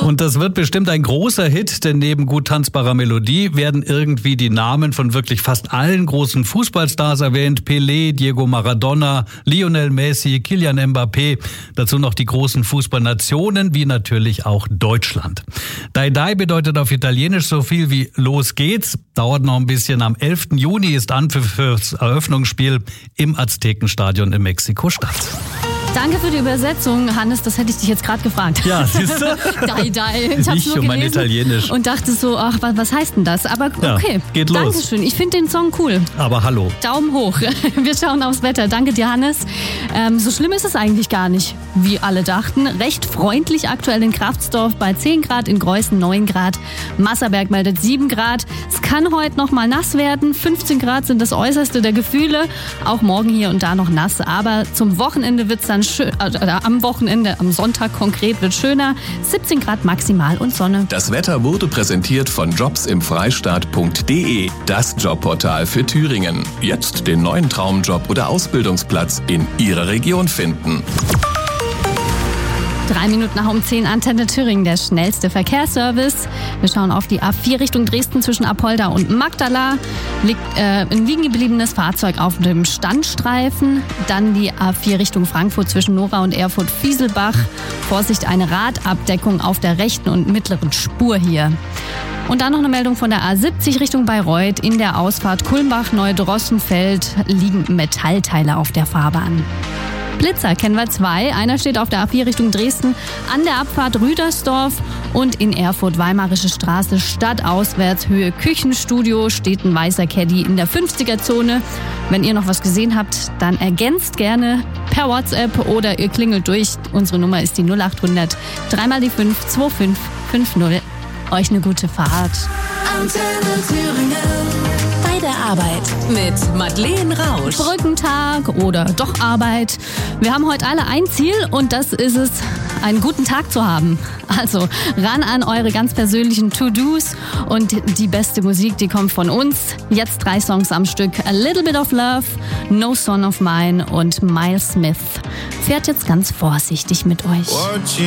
Und das wird bestimmt ein großer Hit, denn neben gut tanzbarer Melodie werden irgendwie die Namen von wirklich fast allen großen Fußballstars erwähnt. Pelé, Diego Maradona, Lionel Messi, Kylian Mbappé. Dazu noch die großen Fußballnationen, wie natürlich auch Deutschland. Dai Dai bedeutet auf Italienisch so viel wie los geht's. Dauert noch ein bisschen. Am 11. Juni ist Anpfiff fürs Eröffnungsspiel im Aztekenstadion in Mexiko-Stadt. Danke für die Übersetzung, Hannes, das hätte ich dich jetzt gerade gefragt. Ja, siehst du? Dai Dai. Ich hab's Nicht nur um mein gelesen Italienisch. und dachte so, ach, was heißt denn das? Aber okay, ja, geht los. Dankeschön. Ich finde den Song cool. Aber hallo. Daumen hoch. Wir schauen aufs Wetter. Danke dir, Hannes. So schlimm ist es eigentlich gar nicht, wie alle dachten. Recht freundlich aktuell in Kraftsdorf bei 10 Grad, in Greußen 9 Grad. Masserberg meldet 7 Grad. Es kann heute noch mal nass werden. 15 Grad sind das Äußerste der Gefühle. Auch morgen hier und da noch nass. Aber zum Wochenende wird es dann schön. Am Wochenende, am Sonntag konkret, wird schöner. 17 Grad maximal und Sonne. Das Wetter wurde präsentiert von jobsimfreistaat.de, das Jobportal für Thüringen. Jetzt den neuen Traumjob oder Ausbildungsplatz in Ihrer Region finden. 3 Minuten nach um 10, Antenne Thüringen, der schnellste Verkehrsservice. Wir schauen auf die A4 Richtung Dresden zwischen Apolda und Magdala. Liegt ein liegen gebliebenes Fahrzeug auf dem Standstreifen. Dann die A4 Richtung Frankfurt zwischen Nora und Erfurt-Fieselbach. Vorsicht, eine Radabdeckung auf der rechten und mittleren Spur hier. Und dann noch eine Meldung von der A70 Richtung Bayreuth. In der Ausfahrt Kulmbach-Neudrossenfeld liegen Metallteile auf der Fahrbahn. Blitzer kennen wir 2. Einer steht auf der A4 Richtung Dresden an der Abfahrt Rüdersdorf und in Erfurt Weimarische Straße stadtauswärts Höhe Küchenstudio steht ein weißer Caddy in der 50er-Zone. Wenn ihr noch was gesehen habt, dann ergänzt gerne per WhatsApp oder ihr klingelt durch. Unsere Nummer ist die 0800 3 mal die 5 2550. Euch eine gute Fahrt. Antenne Thüringen. Bei der Arbeit mit Madeleine Rausch. Brückentag oder doch Arbeit. Wir haben heute alle ein Ziel und das ist es, einen guten Tag zu haben. Also ran an eure ganz persönlichen To-Dos und die beste Musik, die kommt von uns. Jetzt 3 Songs am Stück. A Little Bit of Love, No Son of Mine und Miles Smith. Fährt jetzt ganz vorsichtig mit euch.